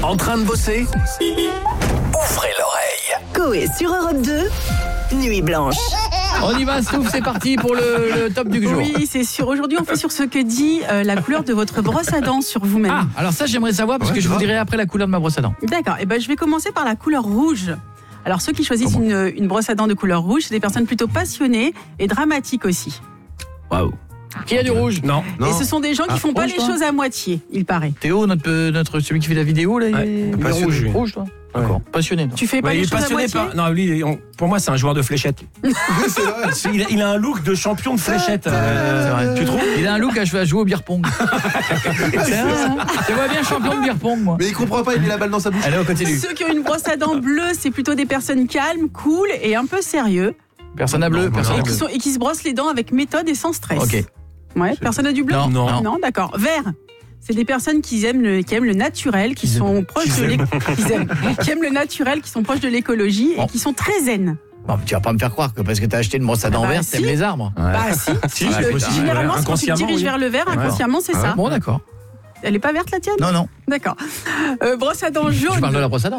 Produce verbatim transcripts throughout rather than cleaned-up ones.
En train de bosser? Ouvrez l'oreille. Coé sur Europe deux, Nuit Blanche. On y va, Stouff, c'est parti pour le, le top du jour. Oui, c'est sûr. Aujourd'hui, on fait sur ce que dit euh, la couleur de votre brosse à dents sur vous-même. Ah, alors ça, j'aimerais savoir, parce Ouais, que je vous grave. dirai après la couleur de ma brosse à dents. D'accord. Et ben, je vais commencer par la couleur rouge. Alors, ceux qui choisissent une, une brosse à dents de couleur rouge, c'est des personnes plutôt passionnées et dramatiques aussi. Waouh. Qui a du rouge? Non, non. Et ce sont des gens qui Ah, font pas rouge, les toi choses à moitié, il paraît. Théo, notre, notre, celui qui fait la vidéo, là, il Ouais, est, il est passionné, rouge. lui. Rouge, toi? D'accord. Passionné. toi. Tu fais pas Ouais, il les est choses à passionné moitié par. Non, lui, on- pour moi, c'est un joueur de fléchettes. C'est vrai. C'est- Il a, il a un look de champion de fléchettes. euh, C'est vrai. Tu trouves? Il a un look à jouer à jouer au beer pong. C'est vrai, hein. Je vois bien champion de beer pong, moi. Mais il comprend pas, il met la balle dans sa bouche. Allez, on continue. Ceux qui ont une brosse à dents bleue, c'est plutôt des personnes calmes, cool et un peu sérieux. Personne à bleu, Non, personne Et à qui, bleu. sont, et qui se brossent les dents avec méthode et sans stress. Ok. Ouais, personne a du bleu? Non, non. Non, d'accord. Vert. C'est des personnes qui aiment le, qui aiment le naturel, qui Qu'ils sont proches qu'ils de aiment. l'éc- qu'ils aiment- qui aiment le naturel, qui sont proches de l'écologie Bon. et qui sont très zen. Bon, tu vas pas me faire croire que parce que t'as acheté une brosse à dents Bah, verte, si. t'aimes les arbres. Bah si, Si, Euh, c'est possible. généralement, Ouais, c'est quand tu te inconsciemment, diriges oui. vers le vert, inconsciemment, c'est ça. Bon, d'accord. Elle est pas verte la tienne? Non, non. D'accord. Euh, brosse à dents Je jaune. parle de la brosse à dents.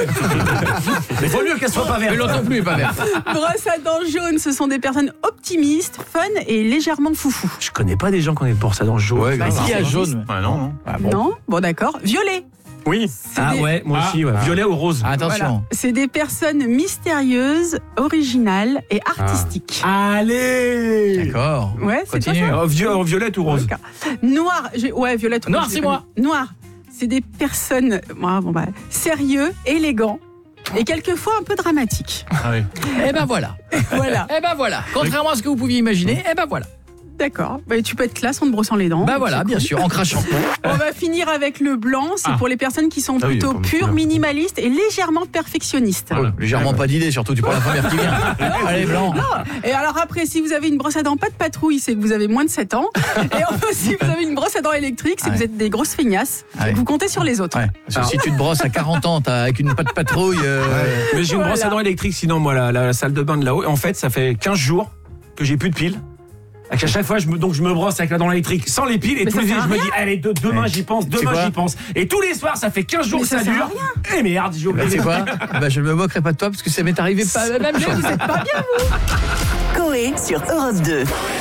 Mais vaut mieux qu'elle soit pas Mais verte. l'autre non plus est pas verte. Brosse à dents jaune, ce sont des personnes optimistes, fun et légèrement foufou. Je connais pas des gens qui ont des bourses à dents jaunes. Ouais, Bah, grave. si, Qui a ça jaune? Ah non, non. Ah, bon. Non? Bon, d'accord. Violet. Oui. Ah des- ouais, moi aussi, ouais. Violet ou rose. Attention. Voilà. C'est des personnes mystérieuses, originales et Ah. artistiques. Allez. D'accord. Ouais, c'est pas Continue. ça. Oh, viol- violette ou rose? D'accord. Noir, j'ai- ouais, violette. Noir, rouge, c'est je moi. connais. Noir, c'est des personnes moi, bon, bah, sérieux, élégants et quelquefois un peu dramatiques. Ah oui. Eh ben voilà. Voilà, Eh ben voilà. Contrairement à ce que vous pouviez imaginer, eh ben voilà. d'accord. Bah, tu peux être classe en te brossant les dents. Ben voilà, C'est bien cool. sûr, en crachant. On va finir avec le blanc. C'est Ah. pour les personnes qui sont Ah oui, plutôt comme pures, couleur. minimalistes et légèrement perfectionnistes. Oh, légèrement pas d'idée, surtout tu prends la première qui vient. Allez, blanc. Et alors après, si vous avez une brosse à dents pas de patrouille, c'est que vous avez moins de sept ans. Et enfin, si vous avez une brosse à dents électrique, c'est que Ouais. vous êtes des grosses feignasses. Ouais. Et que vous comptez sur les autres. Ouais. Parce que si tu te brosses à quarante ans, t'as avec une patte patrouille. euh, Mais j'ai une Voilà. brosse à dents électrique, sinon moi la, la salle de bain de là-haut. En fait, ça fait quinze jours que j'ai plus de piles. À chaque fois, je me, donc je me brosse avec la dent électrique sans les piles et Mais tous ça les sert jours à je me rien. dis allez de- demain Ouais. j'y pense, C'est demain quoi j'y pense. Et tous les soirs, ça fait quinze jours Mais que ça ça, sert à dure. Et merde, j'ai Bah, oublié. tu sais quoi Bah, je ne me moquerai pas de toi parce que ça m'est arrivé pas la même chose. Vous êtes pas bien, vous. Coé sur Europe deux.